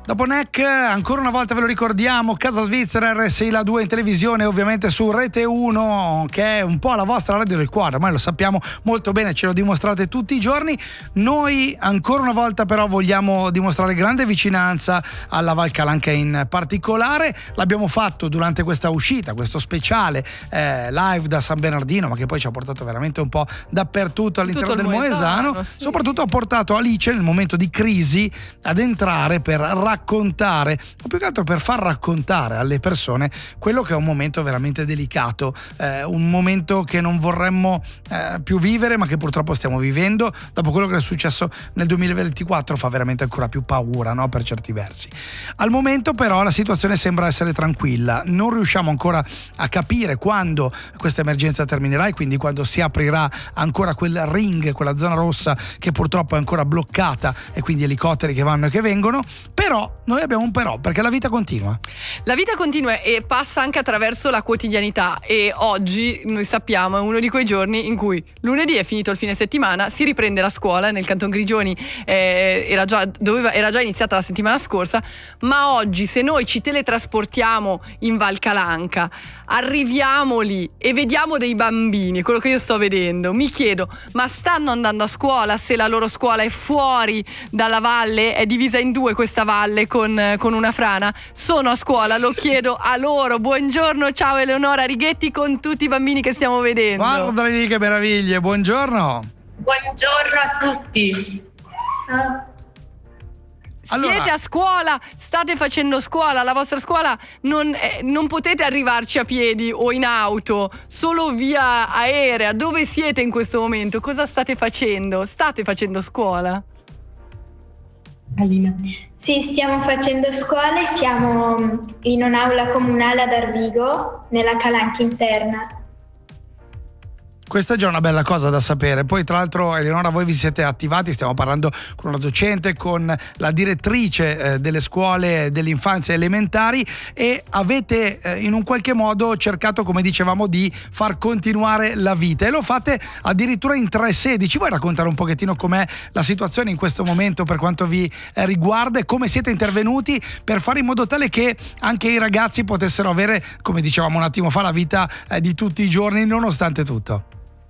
Dopo NEC, ancora una volta ve lo ricordiamo, Casa Svizzera, RSI La 2 in televisione, ovviamente su Rete 1, che è un po' la vostra radio del cuore, ormai lo sappiamo molto bene, ce lo dimostrate tutti i giorni. Noi ancora una volta però vogliamo dimostrare grande vicinanza alla Val Calanca in particolare. L'abbiamo fatto durante questa uscita, questo speciale live da San Bernardino, ma che poi ci ha portato veramente un po' dappertutto all'interno del Moesano. Sì. Soprattutto ha portato Alice nel momento di crisi ad entrare per raccontare, o più che altro per far raccontare alle persone quello che è un momento veramente delicato, un momento che non vorremmo più vivere, ma che purtroppo stiamo vivendo. Dopo quello che è successo nel 2024 fa veramente ancora più paura, no? Per certi versi. Al momento però la situazione sembra essere tranquilla, non riusciamo ancora a capire quando questa emergenza terminerà e quindi quando si aprirà ancora quel ring, quella zona rossa che purtroppo è ancora bloccata, e quindi elicotteri che vanno e che vengono. Però noi abbiamo un però, perché la vita continua. La vita continua e passa anche attraverso la quotidianità, e oggi noi sappiamo è uno di quei giorni in cui lunedì è finito il fine settimana, si riprende la scuola. Nel Canton Grigioni era già iniziata la settimana scorsa, ma oggi se noi ci teletrasportiamo in Val Calanca, arriviamo lì e vediamo dei bambini, quello che io sto vedendo, mi chiedo, ma stanno andando a scuola? Se la loro scuola è fuori dalla valle, è divisa in due questa valle con una frana, sono a scuola? Lo chiedo a loro. Buongiorno, ciao Eleonora Righetti con tutti i bambini che stiamo vedendo. Guarda lì che meraviglie, buongiorno. Buongiorno a tutti. Allora, siete a scuola, state facendo scuola, la vostra scuola non potete arrivarci a piedi o in auto, solo via aerea. Dove siete in questo momento? Cosa state facendo? State facendo scuola? Alina. Sì, stiamo facendo scuola e siamo in un'aula comunale ad Arvigo, nella Calanca interna. questa è già una bella cosa da sapere. Poi tra l'altro, Eleonora, voi vi siete attivati, stiamo parlando con una docente, con la direttrice delle scuole dell'infanzia elementari, e avete in un qualche modo cercato, come dicevamo, di far continuare la vita, e lo fate addirittura in 3 sedi. Ci vuoi raccontare un pochettino com'è la situazione in questo momento per quanto vi riguarda, e come siete intervenuti per fare in modo tale che anche i ragazzi potessero avere, come dicevamo un attimo fa, la vita di tutti i giorni nonostante tutto?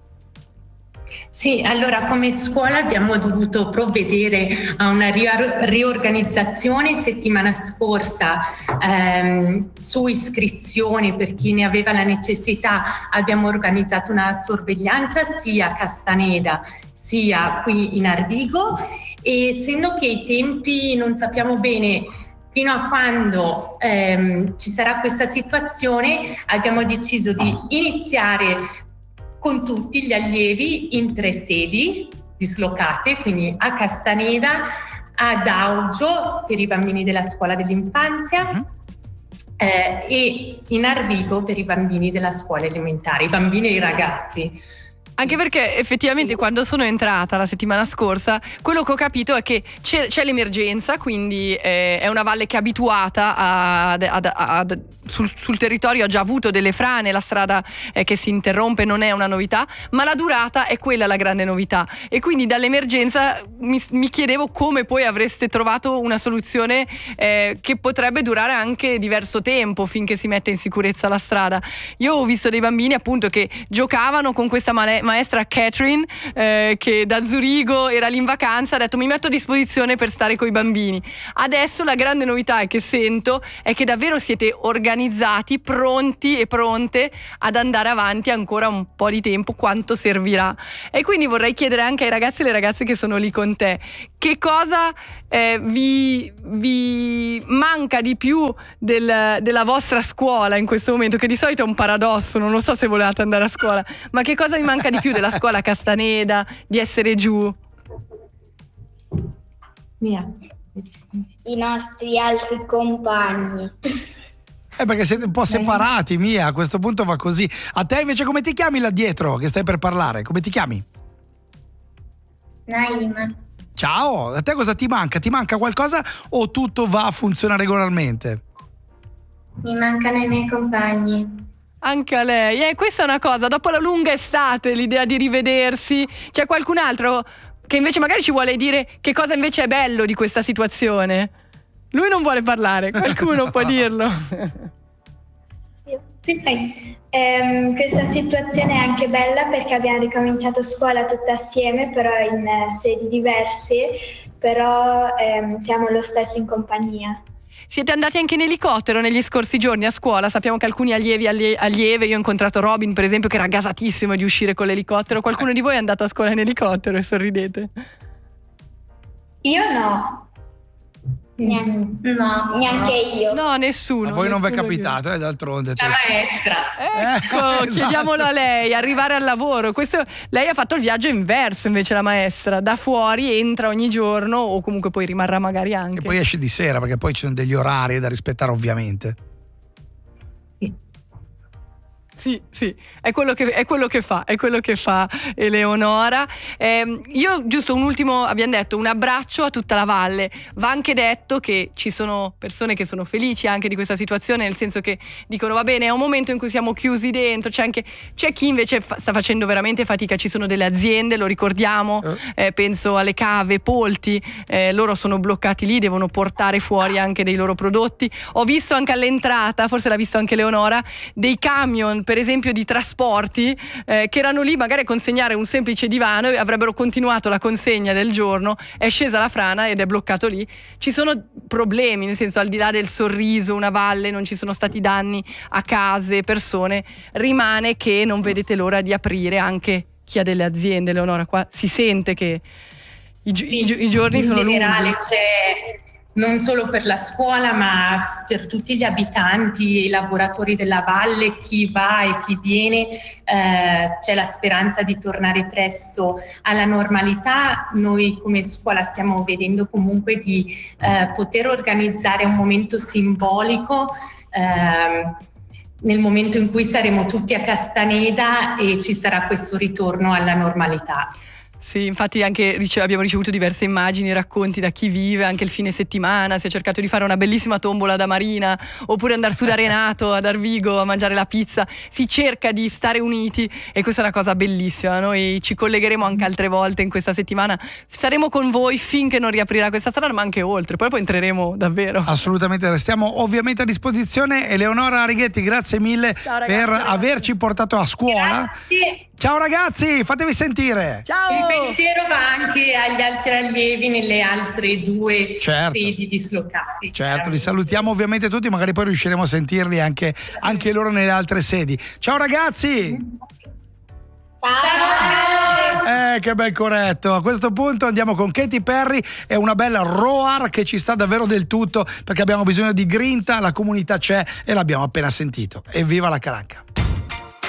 Sì, allora come scuola abbiamo dovuto provvedere a una riorganizzazione settimana scorsa su iscrizione per chi ne aveva la necessità. Abbiamo organizzato una sorveglianza sia a Castaneda sia qui in Arvigo, e essendo che i tempi non sappiamo bene fino a quando ci sarà questa situazione, abbiamo deciso di iniziare con tutti gli allievi in 3 sedi dislocate, quindi a Castaneda, ad Augio per i bambini della scuola dell'infanzia e in Arvigo per i bambini della scuola elementare, i bambini e i ragazzi. Anche perché effettivamente quando sono entrata la settimana scorsa, quello che ho capito è che c'è l'emergenza, quindi è una valle che è abituata sul territorio, ha già avuto delle frane, la strada che si interrompe non è una novità, ma la durata è quella la grande novità. E quindi dall'emergenza mi chiedevo come poi avreste trovato una soluzione che potrebbe durare anche diverso tempo finché si mette in sicurezza la strada. Io ho visto dei bambini appunto che giocavano con questa maestra Catherine che da Zurigo era lì in vacanza, ha detto mi metto a disposizione per stare coi bambini. Adesso la grande novità che sento è che davvero siete organizzati, pronti e pronte ad andare avanti ancora un po' di tempo, quanto servirà. E quindi vorrei chiedere anche ai ragazzi e alle ragazze che sono lì con te, che cosa vi manca di più della vostra scuola in questo momento, che di solito è un paradosso, non lo so se volete andare a scuola, ma che cosa vi manca di più della scuola a Castaneda, di essere giù? I nostri altri compagni. Perché siete un po' separati, Mia, a questo punto va così. A te invece come ti chiami là dietro, che stai per parlare? Come ti chiami? Naima. Ciao, a te cosa ti manca? Ti manca qualcosa o tutto va a funzionare regolarmente? Mi mancano i miei compagni. Anche a lei. Questa è una cosa, dopo la lunga estate, l'idea di rivedersi. C'è qualcun altro che invece magari ci vuole dire che cosa invece è bello di questa situazione? Lui non vuole parlare, qualcuno può dirlo. Sì. Questa situazione è anche bella perché abbiamo ricominciato scuola tutte assieme, però in sedi diverse, però siamo lo stesso in compagnia. Siete andati anche in elicottero negli scorsi giorni a scuola? Sappiamo che alcuni allieve, io ho incontrato Robin per esempio che era gasatissimo di uscire con l'elicottero. Qualcuno di voi è andato a scuola in elicottero e sorridete? Io no. No, neanche io. No, nessuno. A voi non vi è nessuno capitato, d'altronde. La maestra. Ecco, Esatto. chiediamolo a lei, arrivare al lavoro. Lei ha fatto il viaggio inverso invece la maestra, da fuori entra ogni giorno o comunque poi rimarrà magari anche. E poi esce di sera perché poi ci sono degli orari da rispettare ovviamente. Sì, è quello che fa Eleonora. Io giusto un ultimo, abbiamo detto un abbraccio a tutta la valle. Va anche detto che ci sono persone che sono felici anche di questa situazione, nel senso che dicono va bene, è un momento in cui siamo chiusi dentro, c'è chi invece sta facendo veramente fatica, ci sono delle aziende, lo ricordiamo, penso alle cave, Polti, loro sono bloccati lì, devono portare fuori anche dei loro prodotti. Ho visto anche all'entrata, forse l'ha visto anche Eleonora, dei camion per esempio di trasporti che erano lì magari a consegnare un semplice divano e avrebbero continuato la consegna del giorno, è scesa la frana ed è bloccato lì. Ci sono problemi, nel senso, al di là del sorriso, una valle, non ci sono stati danni a case, persone, rimane che non vedete l'ora di aprire anche chi ha delle aziende. Eleonora, qua si sente che i giorni sono lunghi. In generale c'è, non solo per la scuola ma per tutti gli abitanti, i lavoratori della valle, chi va e chi viene, c'è la speranza di tornare presto alla normalità. Noi come scuola stiamo vedendo comunque di poter organizzare un momento simbolico nel momento in cui saremo tutti a Castaneda e ci sarà questo ritorno alla normalità. Sì, infatti anche abbiamo ricevuto diverse immagini, racconti da chi vive anche il fine settimana, si è cercato di fare una bellissima tombola da Marina oppure andare su da Renato ad Arvigo a mangiare la pizza, si cerca di stare uniti e questa è una cosa bellissima. Noi ci collegheremo anche altre volte in questa settimana, saremo con voi finché non riaprirà questa strada ma anche oltre, poi entreremo davvero. Assolutamente, restiamo ovviamente a disposizione. Eleonora Righetti, grazie mille per averci portato a scuola. Grazie. Ciao ragazzi, fatevi sentire. Ciao. Il pensiero va anche agli altri allievi nelle altre due sedi dislocate. Certo, li salutiamo ovviamente tutti, magari poi riusciremo a sentirli anche loro nelle altre sedi. Ciao ragazzi. Ciao. Che bel corretto. A questo punto andiamo con Katy Perry e una bella Roar che ci sta davvero del tutto perché abbiamo bisogno di grinta, la comunità c'è e l'abbiamo appena sentito. Evviva la Calanca.